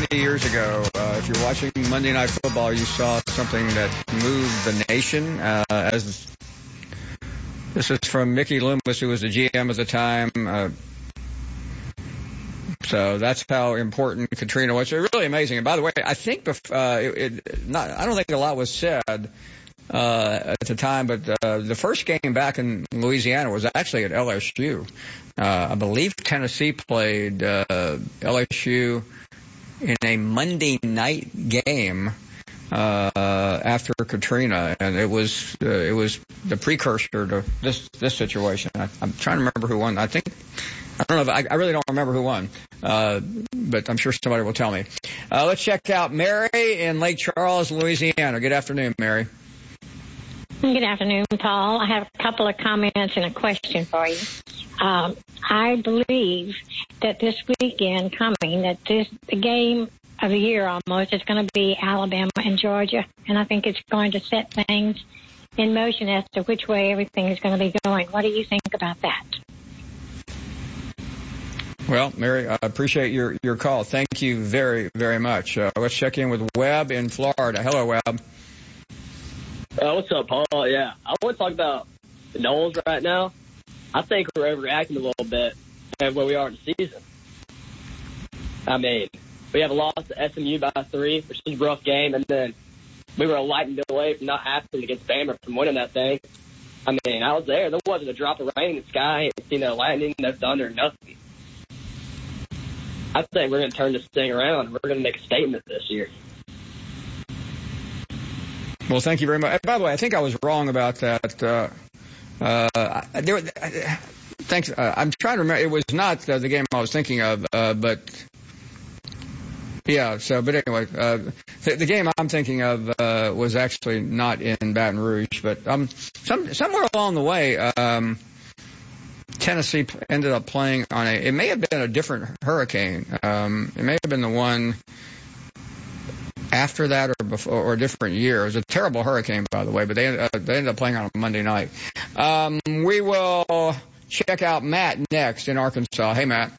many years ago. If you're watching Monday Night Football, you saw something that moved the nation. This is from Mickey Loomis, who was the GM at the time. So that's how important Katrina was. It's really amazing. And by the way, I think I don't think a lot was said at the time, but the first game back in Louisiana was actually at LSU. I believe Tennessee played LSU in a Monday night game after Katrina, and it was the precursor to this situation. I'm trying to remember who won. I don't know. I really don't remember who won, but I'm sure somebody will tell me. Let's check out Mary in Lake Charles, Louisiana. Good afternoon, Mary. Good afternoon, Paul. I have a couple of comments and a question for you. I believe that this weekend coming, that the game of the year almost is going to be Alabama and Georgia, and I think it's going to set things in motion as to which way everything is going to be going. What do you think about that? Well, Mary, I appreciate your call. Thank you very, very much. Let's check in with Webb in Florida. Hello, Webb. What's up, Paul? Yeah, I want to talk about the Noles right now. I think we're overreacting a little bit at where we are in the season. I mean, we have a loss to SMU by 3, which is a rough game, and then we were a light and bit away from not happening against Bama from winning that thing. I mean, I was there. There wasn't a drop of rain in the sky. No lightning, no thunder, nothing. I think we're going to turn this thing around. We're going to make a statement this year. Well, thank you very much. By the way, I think I was wrong about that. Thanks. I'm trying to remember. It was not the game I was thinking of, but yeah. So, but anyway, the game I'm thinking of was actually not in Baton Rouge, but somewhere along the way, Tennessee ended up playing on it may have been a different hurricane. It may have been the one after that or before, or a different year. It was a terrible hurricane, by the way, but they ended up playing on a Monday night. We will check out Matt next in Arkansas. Hey, Matt.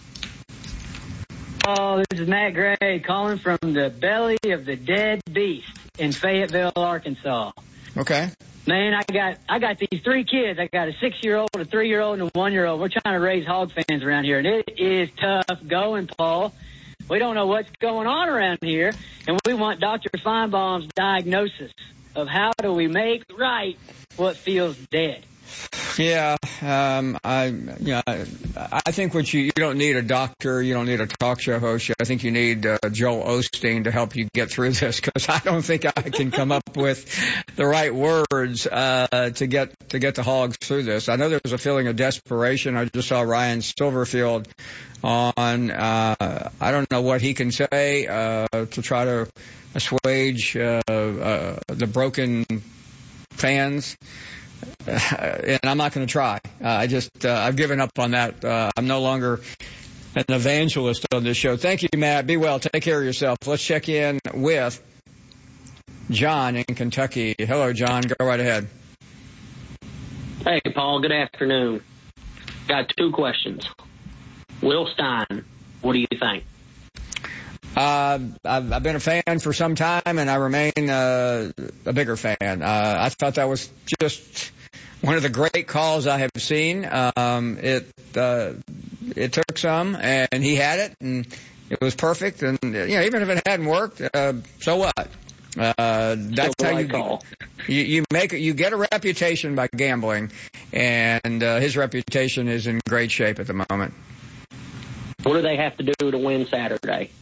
Oh, this is Matt Gray calling from the belly of the dead beast in Fayetteville, Arkansas. Okay. Man, I got these 3 kids. I got a 6-year-old, a 3-year-old, and a 1-year-old. We're trying to raise hog fans around here, and it is tough going, Paul. We don't know what's going on around here, and we want Dr. Feinbaum's diagnosis of how do we make right what feels dead. Yeah, I think you don't need a doctor, you don't need a talk show host. I think you need Joel Osteen to help you get through this, because I don't think I can come up with the right words to get the hogs through this. I know there was a feeling of desperation. I just saw Ryan Silverfield on. I don't know what he can say to try to assuage the broken fans. And I'm not going to try. I've given up on that. I'm no longer an evangelist on this show. Thank you, Matt. Be well. Take care of yourself. Let's check in with John in Kentucky. Hello, John. Go right ahead. Hey, Paul. Good afternoon. Got 2 questions. Will Stein, what do you think? I've been a fan for some time, and I remain a bigger fan. I thought that was just one of the great calls I have seen. It took some, and he had it, and it was perfect. And even if it hadn't worked, so what? That's how you make it. You get a reputation by gambling, and his reputation is in great shape at the moment. What do they have to do to win Saturday?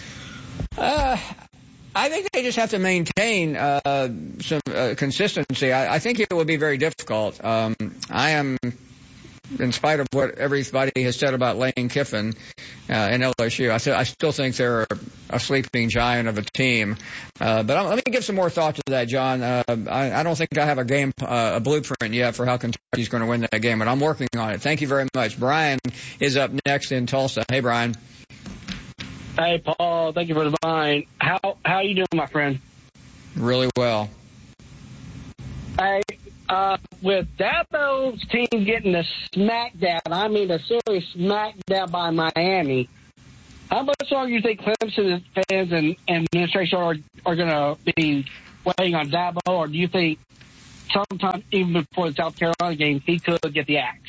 I think they just have to maintain some consistency. I think it will be very difficult. I am, in spite of what everybody has said about Lane Kiffin and LSU, I still think they're a sleeping giant of a team. But let me give some more thought to that, John. I don't think I have a blueprint yet for how Kentucky's going to win that game, but I'm working on it. Thank you very much. Brian is up next in Tulsa. Hey, Brian. Hey, Paul. Thank you for the line. How are you doing, my friend? Really well. Hey, with Dabo's team getting a smackdown, I mean a serious smackdown by Miami, How much longer do you think Clemson fans and administration are going to be waiting on Dabo, or do you think sometime even before the South Carolina game he could get the axe?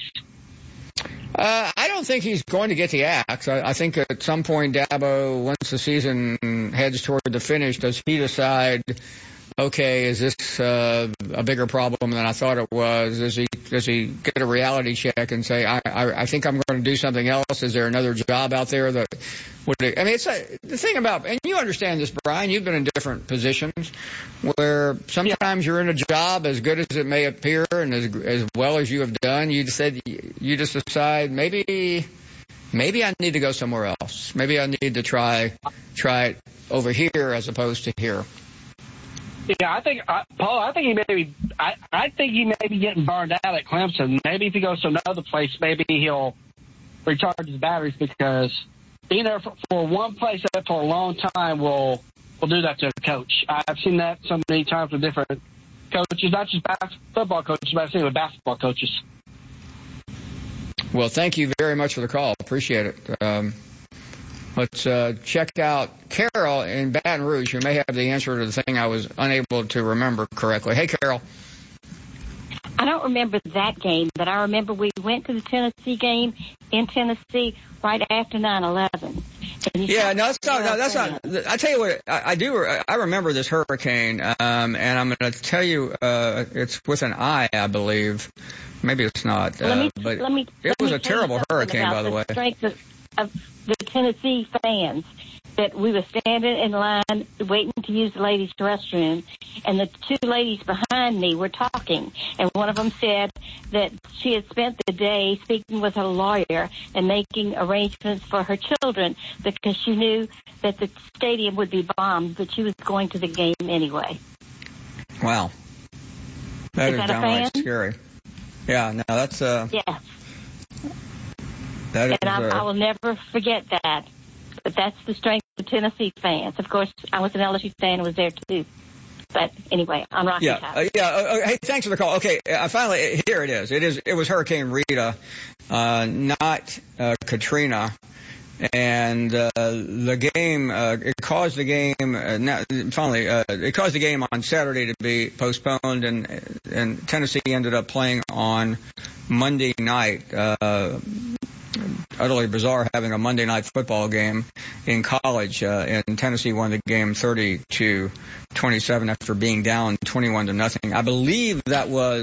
I don't think he's going to get the axe. I think at some point Dabo, once the season heads toward the finish, does he decide, okay, is this a bigger problem than I thought it was? Does he get a reality check and say, I think I'm going to do something else? Is there another job out there that would? I mean, it's the thing about, and you understand this, Brian. You've been in different positions where sometimes you're in a job as good as it may appear and as well as you have done. You just decide maybe I need to go somewhere else. Maybe I need to try it over here as opposed to here. Yeah, I think Paul. I think he may be getting burned out at Clemson. Maybe if he goes to another place, maybe he'll recharge his batteries, because being there for one place for a long time will do that to a coach. I've seen that so many times with different coaches, not just football coaches, but I've seen it with basketball coaches. Well, thank you very much for the call. Appreciate it. Let's check out Carol in Baton Rouge, who may have the answer to the thing I was unable to remember correctly. Hey, Carol. I don't remember that game, but I remember we went to the Tennessee game in Tennessee right after 9/11. Yeah, no, that's not. I tell you what, I do. I remember this hurricane, and I'm going to tell you, it's with an I believe. Maybe it's not. But it was a terrible hurricane, by the way. The strength of the Tennessee fans, that we were standing in line waiting to use the ladies' restroom, and the two ladies behind me were talking, and one of them said that she had spent the day speaking with her lawyer and making arrangements for her children because she knew that the stadium would be bombed, but she was going to the game anyway. Wow. That is downright scary. Yeah, no, that's yeah. I will never forget that. But that's the strength of Tennessee fans. Of course, I was an LSU fan and was there too. But anyway, on Rocky Top. Hey, thanks for the call. Okay, finally, here it is. It was Hurricane Rita, not Katrina. And the game, it caused the game. It caused the game on Saturday to be postponed, and Tennessee ended up playing on Monday night. Utterly bizarre having a Monday night football game in college, and Tennessee won the game 30-27 after being down 21-0. I believe that was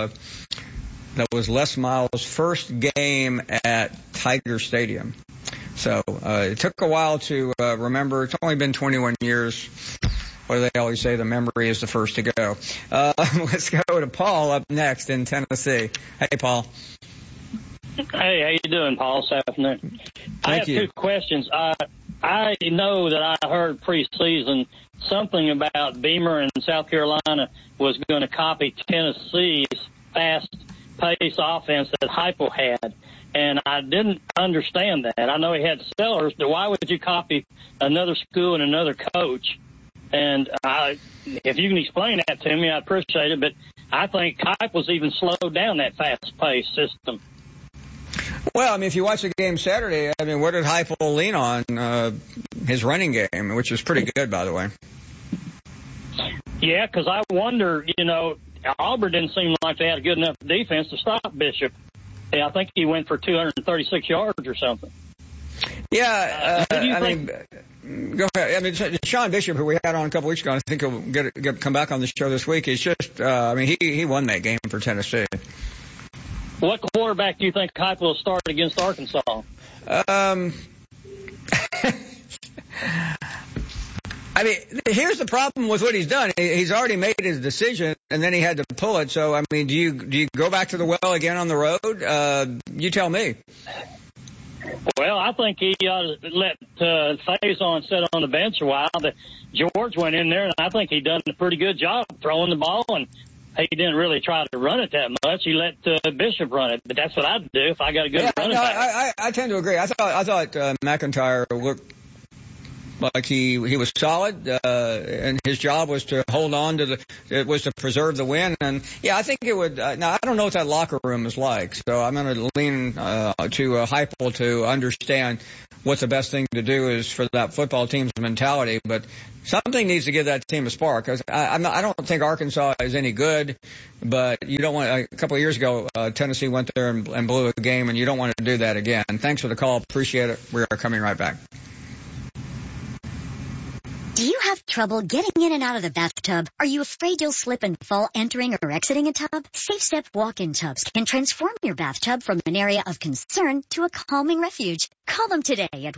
Les Miles' first game at Tiger Stadium. So it took a while to remember. It's only been 21 years. What do they always say? The memory is the first to go. Let's go to Paul up next in Tennessee. Hey, Paul. Hey, how you doing, Paul, this afternoon? I have two questions. I know that I heard preseason something about Beamer and South Carolina was going to copy Tennessee's fast-paced offense that Heupel had, and I didn't understand that. I know he had Sellers, but why would you copy another school and another coach? And if you can explain that to me, I'd appreciate it, but I think Heupel's even slowed down that fast-paced system. Well, I mean, if you watch the game Saturday, I mean, what did Heupel lean on? His running game, which was pretty good, by the way. Yeah, because I wonder, Auburn didn't seem like they had a good enough defense to stop Bishop. Yeah, I think he went for 236 yards or something. Yeah, I mean, go ahead. I mean, Sean Bishop, who we had on a couple weeks ago, I think he'll come back on the show this week. He's just, he won that game for Tennessee. What quarterback do you think Heupel will start against Arkansas? I mean, here's the problem with what he's done. He's already made his decision, and then he had to pull it. So, I mean, do you go back to the well again on the road? You tell me. Well, I think he ought to let Faison sit on the bench a while. George went in there, and I think he done a pretty good job throwing the ball, and he didn't really try to run it that much. He let Bishop run it, but that's what I'd do if I got a good running back. I tend to agree. I thought McIntyre looked like he was solid, and his job was to hold on to to preserve the win. And yeah, I think it would. Now I don't know what that locker room is like, so I'm going to lean to Heupel to understand what the best thing to do is for that football team's mentality. But something needs to give that team a spark. I don't think Arkansas is any good, but you don't want. A couple of years ago, Tennessee went there and blew a game, and you don't want to do that again. Thanks for the call. Appreciate it. We are coming right back. Do you have trouble getting in and out of the bathtub? Are you afraid you'll slip and fall entering or exiting a tub? SafeStep walk-in tubs can transform your bathtub from an area of concern to a calming refuge. Call them today at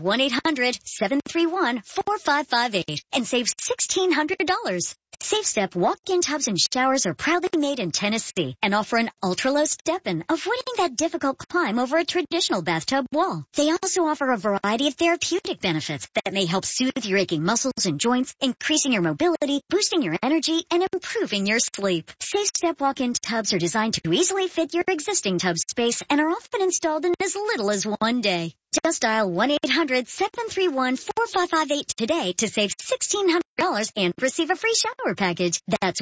1-800-731-4558 and save $1,600. SafeStep walk-in tubs and showers are proudly made in Tennessee and offer an ultra-low step-in, avoiding that difficult climb over a traditional bathtub wall. They also offer a variety of therapeutic benefits that may help soothe your aching muscles and joints, increasing your mobility, boosting your energy, and improving your sleep. SafeStep walk-in tubs are designed to easily fit your existing tub space and are often installed in as little as 1 day. Just dial 1-800-731-4558 today to save $1,600 and receive a free shower package. That's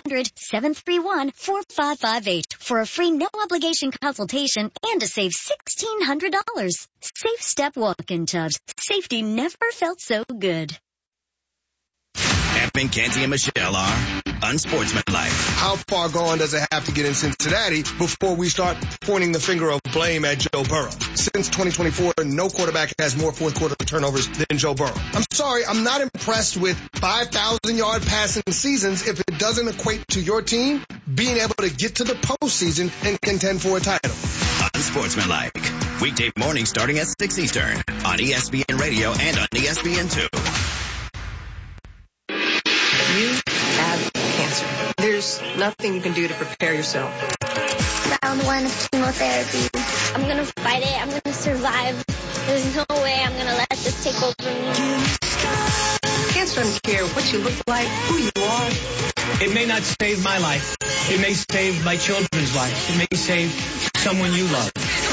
1-800-731-4558 for a free no-obligation consultation and to save $1,600. SafeStep walk-in tubs. Safety never felt so good. Evan, Canty, and Michelle are unsportsmanlike. How far gone does it have to get in Cincinnati before we start pointing the finger of blame at Joe Burrow? Since 2024, no quarterback has more fourth-quarter turnovers than Joe Burrow. I'm sorry, I'm not impressed with 5,000-yard passing seasons if it doesn't equate to your team being able to get to the postseason and contend for a title. Unsportsmanlike. Weekday morning starting at 6 Eastern on ESPN Radio and on ESPN2. You have cancer. There's nothing you can do to prepare yourself. Round 1 of chemotherapy. I'm going to fight it. I'm going to survive. There's no way I'm going to let this take over me. Cancer doesn't care what you look like, who you are. It may not save my life. It may save my children's lives. It may save someone you love.